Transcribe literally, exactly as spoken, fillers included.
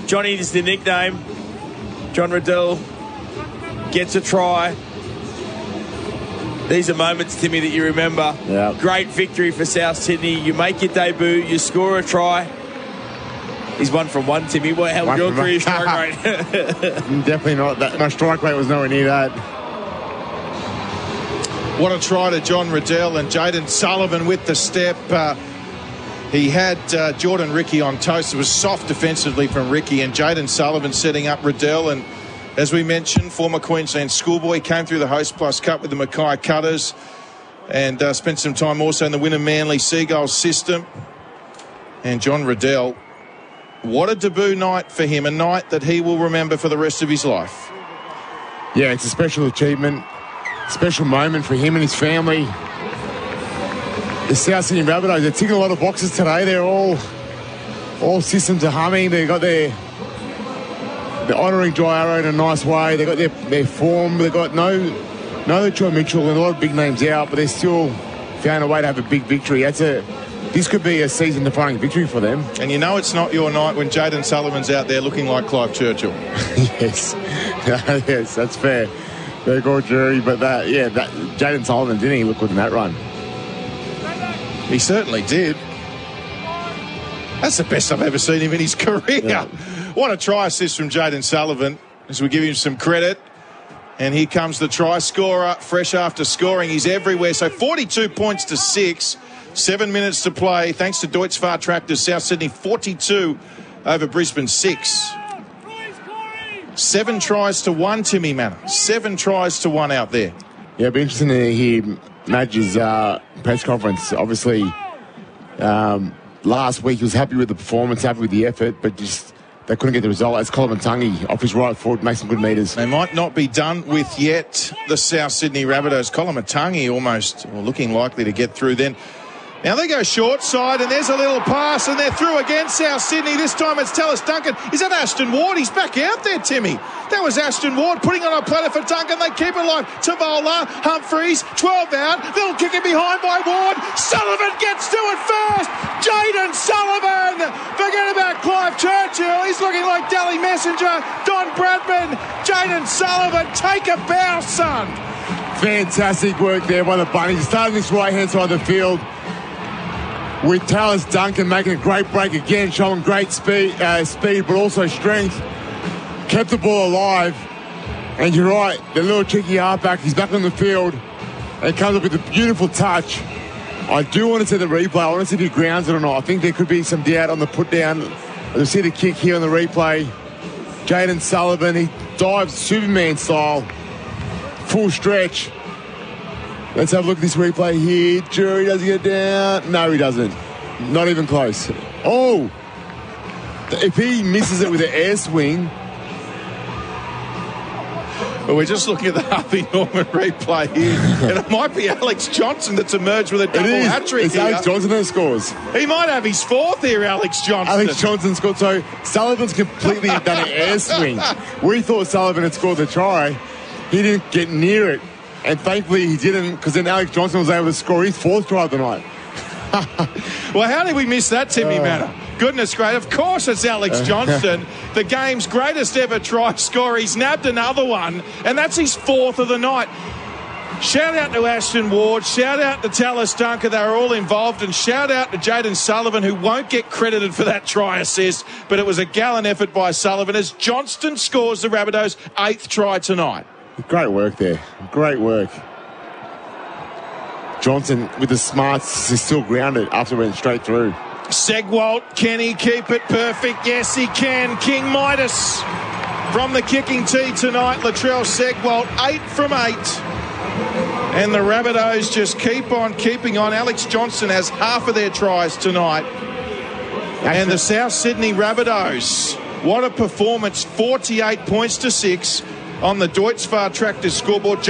Johnny is the nickname. John Riddell gets a try. These are moments, Timmy, that you remember. Yeah. Great victory for South Sydney. You make your debut, you score a try. He's one from one, Timmy. What hell, your career strike rate? Definitely not. That. My strike rate was nowhere near that. What a try to John Riddell, and Jayden Sullivan with the step. Uh, he had uh, Jordan Ricky on toast. It was soft defensively from Ricky, and Jayden Sullivan setting up Riddell. And as we mentioned, former Queensland schoolboy, came through the Host Plus Cup with the Mackay Cutters and uh, spent some time also in the Wynnum Manly Seagulls system. And John Riddell, what a debut night for him, a night that he will remember for the rest of his life. Yeah, it's a special achievement, special moment for him and his family. The South Sydney Rabbitohs, they're ticking a lot of boxes today. They're all, all systems are humming. They've got their, they're honouring Dry Arrow in a nice way. They've got their, their form. They've got no, no Troy Mitchell and a lot of big names out, but they're still found a way to have a big victory. That's a, this could be a season-defining victory for them. And you know it's not your night when Jayden Sullivan's out there looking like Clive Churchill. Yes, yes, that's fair. Very good, jury, but that, yeah, that Jayden Sullivan, didn't he look good in that run? He certainly did. That's the best I've ever seen him in his career. Yeah. What a try assist from Jayden Sullivan, as we give him some credit. And here comes the try scorer, fresh after scoring. He's everywhere. So forty-two points to six. Seven minutes to play. Thanks to Deutz Far Tractors, South Sydney forty-two over Brisbane six. Seven tries to one, Timmy Manor. Seven tries to one out there. Yeah, it'll be interesting to hear Madge's uh, press conference. Obviously, um, last week he was happy with the performance, happy with the effort, but just they couldn't get the result. As Koloamatangi off his right foot makes some good metres. They might not be done with yet, the South Sydney Rabbitohs. Koloamatangi almost well, looking likely to get through then. Now they go short side, and there's a little pass, and they're through again, South Sydney. This time it's Tallis Duncan. Is that Ashton Ward? He's back out there, Timmy. That was Ashton Ward putting on a platter for Duncan. They keep it alive. Tavola, Humphreys, twelve out. Little kick in behind by Ward. Sullivan gets to it first. Jayden Sullivan. Forget about Clive Churchill. He's looking like Dally Messenger. Don Bradman. Jayden Sullivan. Take a bow, son. Fantastic work there by the Bunnies. Starting this right-hand side of the field, with Tallis Duncan making a great break again, showing great speed, uh, speed, but also strength. Kept the ball alive. And you're right, the little cheeky halfback, he's back on the field and comes up with a beautiful touch. I do want to see the replay. I want to see if he grounds it or not. I think there could be some doubt on the put down. You'll see the kick here on the replay. Jayden Sullivan, he dives Superman style, full stretch. Let's have a look at this replay here. Jury, does he get down? No, he doesn't. Not even close. Oh! If he misses it with an air swing. Well, we're just looking at the Harvey Norman replay here. And it might be Alex Johnson that's emerged with a double hat trick. It's here. Alex Johnson that scores. He might have his fourth here, Alex Johnson. Alex Johnson scored. So Sullivan's completely done an air swing. We thought Sullivan had scored the try. He didn't get near it. And thankfully he didn't, because then Alex Johnson was able to score his fourth try of the night. Well, how did we miss that, Timmy uh, Manor? Goodness great. Of course it's Alex Johnson, the game's greatest ever try scorer. He's nabbed another one, and that's his fourth of the night. Shout out to Ashton Ward. Shout out to Tallis Duncan. They were all involved. And shout out to Jayden Sullivan, who won't get credited for that try assist, but it was a gallant effort by Sullivan as Johnston scores the Rabbitohs' eighth try tonight. Great work there. Great work. Johnson with the smarts is still grounded after it went straight through. Segwalt, can he keep it perfect? Yes, he can. King Midas from the kicking tee tonight. Latrell Segwalt, eight from eight. And the Rabbitohs just keep on keeping on. Alex Johnson has half of their tries tonight. And the South Sydney Rabbitohs, what a performance. forty-eight points to six on the Deutz Far Tractors scoreboard.